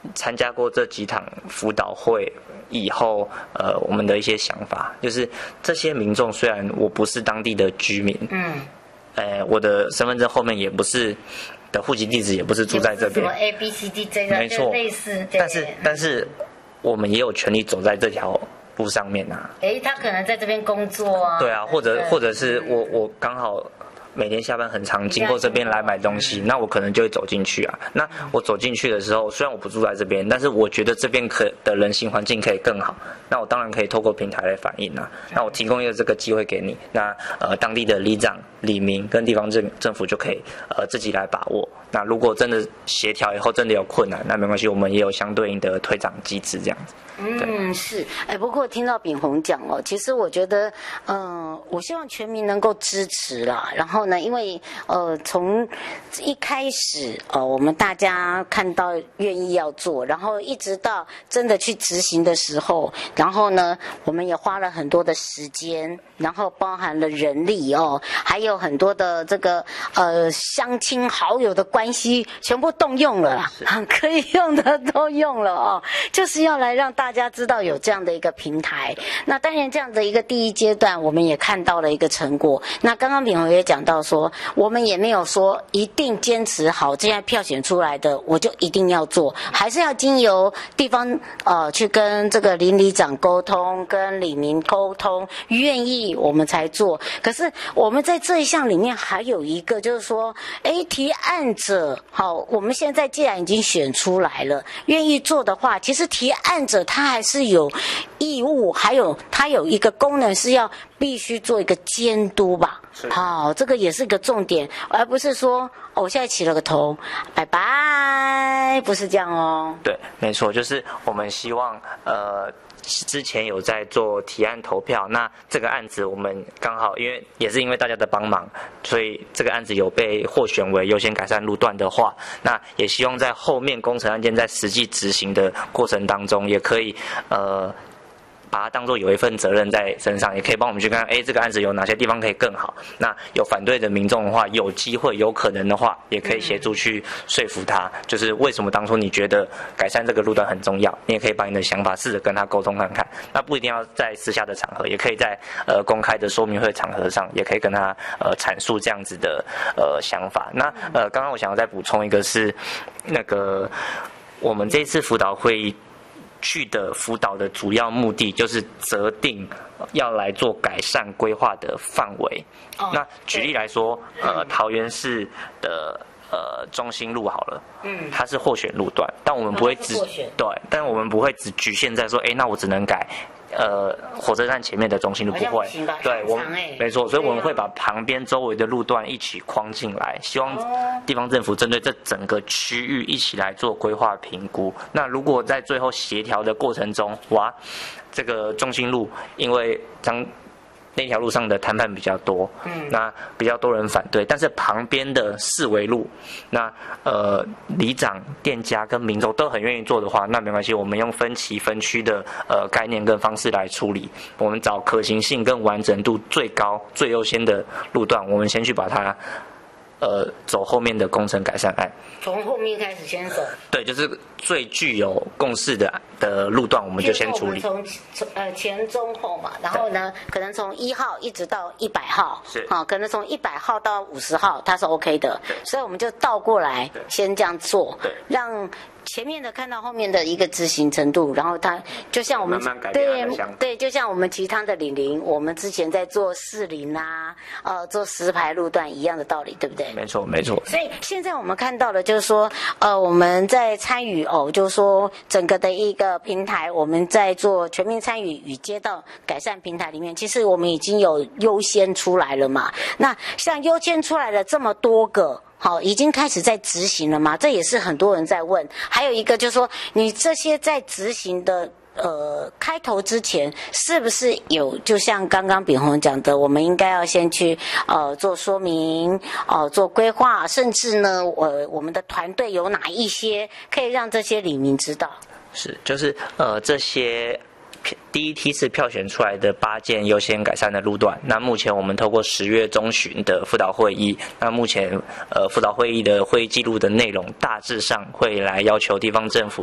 参加过这几场辅导会以后，我们的一些想法，就是这些民众虽然我不是当地的居民，我的身份证后面也不是的户籍地址，也不是住在这边， 什么 A B C D 这个没错， 类似， 但是我们也有权利走在这条路上面啊。 他可能在这边工作啊， 对啊，或者是我刚好每天下班很常经过这边来买东西，那我可能就会走进去啊。那我走进去的时候，虽然我不住在这边，但是我觉得这边的人行环境可以更好，那我当然可以透过平台来反映啊。那我提供一个这个机会给你，那当地的里长、里民跟地方政府就可以自己来把握。那如果真的协调以后真的有困难，那没关系，我们也有相对应的推展机制这样子。 是，不过听到秉宏讲哦，其实我觉得，我希望全民能够支持啦。然后呢，因为从一开始我们大家看到愿意要做，然后一直到真的去执行的时候，然后呢，我们也花了很多的时间，然后包含了人力还有很多的这个乡亲好友的关系，全部动用了啦，可以用的都用了就是要来让大家知道有这样的一个平台。那当然这样的一个第一阶段我们也看到了一个成果。那刚刚秉宏也讲到说，我们也没有说一定坚持好现在票选出来的我就一定要做，还是要经由地方去跟这个邻里长沟通，跟里民沟通，愿意我们才做。可是我们在这一项里面还有一个就是说，提案者我们现在既然已经选出来了，愿意做的话，其实提案者他还是有义务，还有他有一个功能是要必须做一个监督吧。这个也是个重点，而不是说我现在起了个头，拜拜，不是这样哦。 对，没错，就是我们希望之前有在做提案投票，那这个案子我们刚好也是因为大家的帮忙，所以这个案子有被获选为优先改善路段的话，那也希望在后面工程案件在实际执行的过程当中，也可以把它当作有一份责任在身上，也可以帮我们去看，这个案子有哪些地方可以更好。那有反对的民众的话，有机会、有可能的话，也可以协助去说服他，就是为什么当初你觉得改善这个路段很重要，你也可以把你的想法试着跟他沟通看看。那不一定要在私下的场合，也可以在公开的说明会场合上，也可以跟他阐述这样子的想法。那刚刚我想要再补充一个是那个我们这一次辅导会议去的辅导的主要目的就是择定要来做改善规划的范围。那举例来说，桃园市的中心路好了，它是获选路段，但我们不会但我们不会只局限在说，那我只能改火车站前面的中心路，不会，对，我们没错，所以我们会把旁边周围的路段一起框进来，希望地方政府针对这整个区域一起来做规划评估。那如果在最后协调的过程中，这个中心路因为那条路上的谈判比较多，那比较多人反对，但是旁边的四维路，那里长、店家跟民众都很愿意做的话，那没关系，我们用分期分区的概念跟方式来处理，我们找可行性跟完整度最高、最优先的路段，我们先去把它走后面的工程改善案， 从后面开始先走。对， 就是最具有共识的路段，我们就先处理。 从前中后嘛，然后呢，可能从1号一直到100号， 是可能从100号到50号，它是 OK 的，所以我们就倒过来先这样做，让前面的看到后面的一个执行程度，然后它就像我们慢慢改变对，就像我们其他的里，我们之前在做40啊，做10排路段一样的道理，对不对？ 没错，没错。 所以现在我们看到的就是说，我们在参与就是说整个的一个平台，我们在做全民参与与街道改善平台里面，其实我们已经有优先出来了嘛。那像优先出来了这么多个。已经开始在执行了吗？这也是很多人在问。还有一个就是说，你这些在执行的开头之前，是不是有就像刚刚秉宏讲的，我们应该要先去做说明，做规划，甚至呢，我们的团队有哪一些可以让这些里民知道？ 是，就是这些。第一梯次票选出来的8件优先改善的路段，那目前我们透过10月中旬的辅导会议，那目前辅导会议的会议记录的内容大致上会来要求地方政府